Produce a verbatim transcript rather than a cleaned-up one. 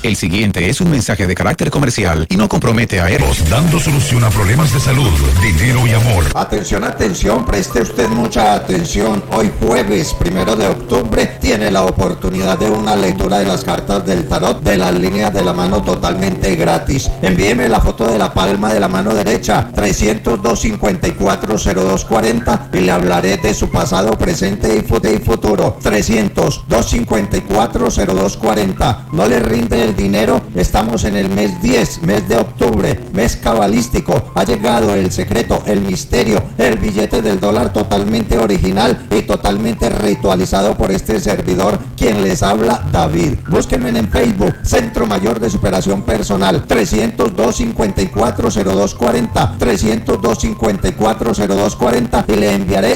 El siguiente es un mensaje de carácter comercial y no compromete a Airbus. Dando solución a problemas de salud, dinero y amor. Atención, atención, preste usted mucha atención. Hoy jueves primero de octubre tiene la oportunidad de una lectura de las cartas del tarot de las líneas de la mano totalmente gratis. Envíeme la foto de la palma de la mano derecha, trescientos dos cincuenta y cuatro cero dos cuarenta, y le hablaré de su pasado, presente y futuro. trescientos dos cincuenta y cuatro cero dos cuarenta. No le rinde el dinero. Estamos en el mes diez, mes de octubre, mes cabalístico. Ha llegado el secreto, el misterio, el billete del dólar totalmente original y totalmente ritualizado por este servidor, quien les habla, David. Búsquenme en Facebook, Centro Mayor de Superación Personal, trescientos dos cincuenta y cuatro cero dos cuarenta, trescientos dos cincuenta y cuatro cero dos cuarenta, y le enviaré